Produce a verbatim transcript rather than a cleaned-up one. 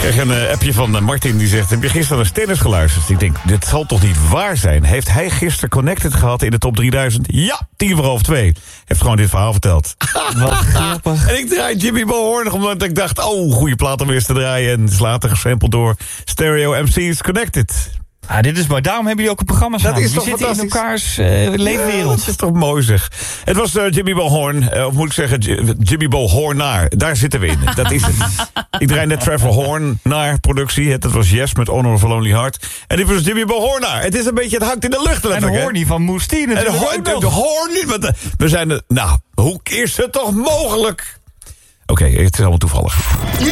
Ik krijg een uh, appje van uh, Martin die zegt... heb je gisteren naar Stennis geluisterd? Ik denk, dit zal toch niet waar zijn? Heeft hij gisteren Connected gehad in de top drieduizend? Ja, tien voor half twee. Heeft gewoon dit verhaal verteld. Wat grappig. En ik draai Jimmy Bohorn, omdat ik dacht... oh, goede plaat om weer eens te draaien. En het is later gesampled door Stereo M C's Connected. Ah, dit is mooi. Daarom hebben jullie ook een programma samen. Dat is We toch zitten in fantastisch? elkaars uh, leefwereld. Ja, dat is toch mooi zeg. Het was uh, Jimmy Bohorn, uh, of moet ik zeggen J- Jimmy Bohornaar. Daar zitten we in. Dat is het. Ik draai net Trevor Horn naar productie. Dat was Yes met Honor of a Lonely Heart. En dit was Jimmy Bohornaar. Het is een beetje, het hangt in de lucht. En de Horny van Moestien. En de, ho- de, de Horny. Want de, we zijn er, nou, hoe is het toch mogelijk? Oké, okay, het is allemaal toevallig.